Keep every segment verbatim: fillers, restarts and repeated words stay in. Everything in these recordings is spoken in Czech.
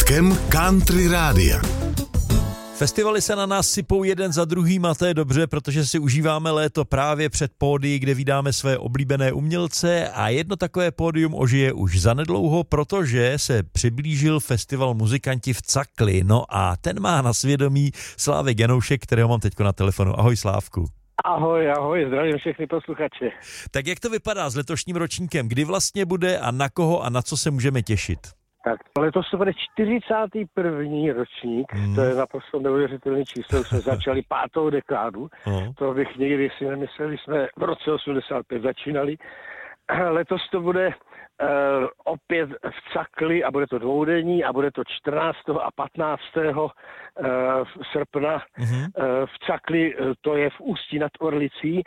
Vlkem Country Rádia. Festivaly se na nás sypou jeden za druhým a to je dobře, protože si užíváme léto právě před pódy, kde vydáme své oblíbené umělce a jedno takové pódium ožije už zanedlouho, protože se přiblížil festival Muzikanti v Cakli. No a ten má na svědomí Slávek Janoušek, kterého mám teďko na telefonu. Ahoj Slávku. Ahoj, ahoj, zdravím všechny posluchače. Tak jak to vypadá s letošním ročníkem? Kdy vlastně bude a na koho a na co se můžeme těšit? Tak letos to bude čtyřicátý první ročník, hmm. To je naprosto neuvěřitelné číslo, jsme začali pátou dekádu, oh. To bych nikdy si nemyslel, jsme v roce osmdesát pět začínali. Letos to bude uh, opět v Cakli a bude to dvoudenní a bude to čtrnáctého a patnáctého Uh, srpna hmm. uh, v Cakli, uh, to je v Ústí nad Orlicí.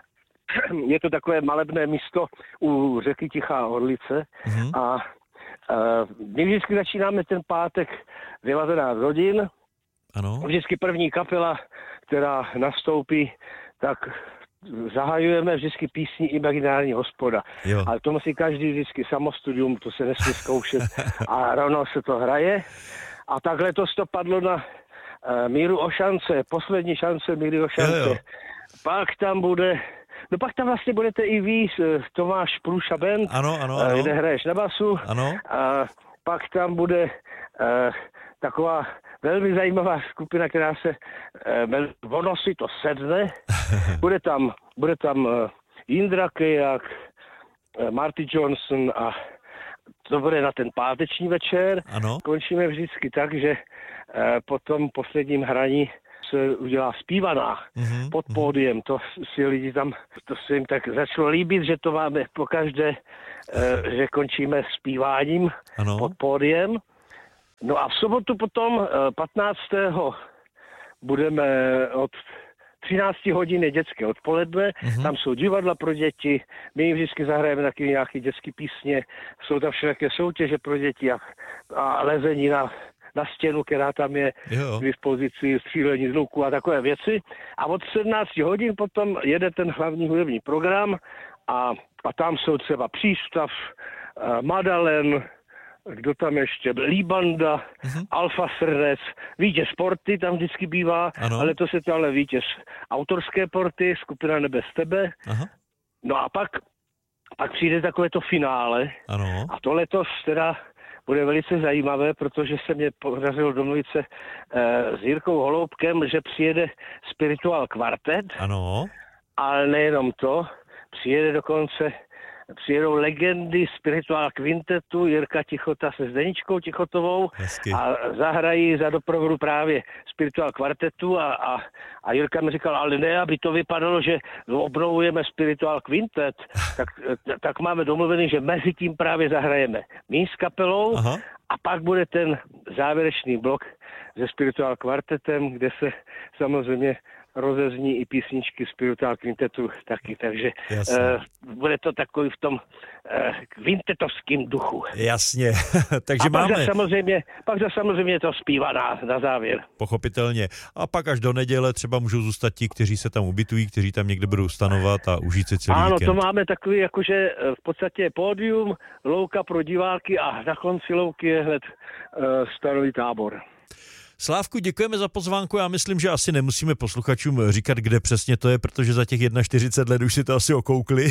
Je to takové malebné místo u řeky Tichá Orlice hmm. a Uh, my vždycky začínáme ten pátek devatenáct hodin. Ano. Vždycky první kapela, která nastoupí, tak zahajujeme vždycky písní Imaginární hospoda. Jo. Ale to musí každý vždycky samostudium, to se nesmí zkoušet a rovnou se to hraje. A takhle to padlo na uh, Míru o šance, poslední šance Míry o šance. Jo, jo. Pak tam bude... No pak tam vlastně budete i vy, Tomáš Průša Band, ano, ano, ano. kde hraješ na basu. Ano. A pak tam bude uh, taková velmi zajímavá skupina, která se uh, ono si to sedne. bude tam, bude tam uh, Jindra Kejak, uh, Marty Johnson a to bude na ten páteční večer. Ano. Končíme vždycky tak, že uh, po tom posledním hraní se udělá zpívaná mm-hmm. pod pódiem. To si lidi tam, to se jim tak začalo líbit, že to máme pokaždé, eh, že končíme zpíváním ano. pod pódiem. No a v sobotu potom eh, patnáctého budeme od třináct hodin je dětské odpoledne, mm-hmm. tam jsou divadla pro děti, my jim vždycky zahrajeme taky nějaké dětské písně, jsou tam všelijaké soutěže pro děti a, a lezení na na stěnu, která tam je jo. k dispozici, střílení z luku a takové věci. A od sedmnáct hodin potom jede ten hlavní hudební program a, a tam jsou třeba Přístav, uh, Madalen, kdo tam ještě, Líbanda, uh-huh. Alfa Srdec, Vítěz Porty tam vždycky bývá, ano. ale to se to ale Vítěz Autorské porty, skupina Nebe z tebe. Aha. No a pak, pak přijde takové to finále ano. a to letos teda bude velice zajímavé, protože se mě podařilo domluvit se e, s Jirkou Holoubkem, že přijede Spiritual Quartet. Ano. Ale nejenom to, přijede dokonce, přijedou legendy Spiritual Quintetu, Jirka Tichota se Zdeničkou Tichotovou Hezky. A zahrají za doprovodu právě Spiritual Quartetu a, a, a Jirka mi říkal, ale ne, aby to vypadalo, že obnovujeme Spiritual Quintet, tak, tak máme domluvený, že mezi tím právě zahrajeme my s kapelou. Aha. A pak bude ten závěrečný blok se Spiritual Quartetem, kde se samozřejmě rozezní i písničky Spiritual Quintetu taky, takže uh, bude to takový v tom uh, kvintetovském duchu. Jasně, takže a pak máme... Za samozřejmě, pak za samozřejmě to zpívá na, na závěr. Pochopitelně. A pak až do neděle třeba můžou zůstat ti, kteří se tam ubytují, kteří tam někde budou stanovat a užít si celý Ano, víkend. to máme takový jakože v podstatě pódium, louka pro diváky a na konci louky je hned uh, stanový tábor. Slávku, děkujeme za pozvánku. Já myslím, že asi nemusíme posluchačům říkat, kde přesně to je, protože za těch čtyřicet jedna let už si to asi okoukli.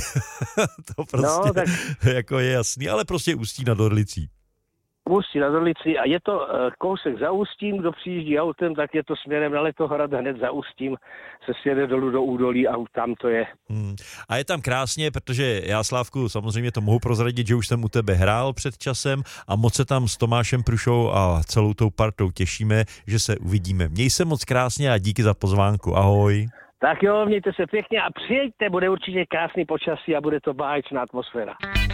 to prostě no, tak... jako je jasný, ale prostě Ústí nad Orlicí. Ústí nad Orlicí a je to uh, kousek za Ústím, kdo přijíždí autem, tak je to směrem na Letohrad, hned za Ústím se sjede dolů do údolí a tam to je. Hmm. A je tam krásně, protože já, Slávku, samozřejmě to mohu prozradit, že už jsem u tebe hrál před časem a moc se tam s Tomášem Průšou a celou tou partou těšíme, že se uvidíme. Měj se moc krásně a díky za pozvánku. Ahoj. Tak jo, mějte se pěkně a přijeďte, bude určitě krásný počasí a bude to báječná atmosféra.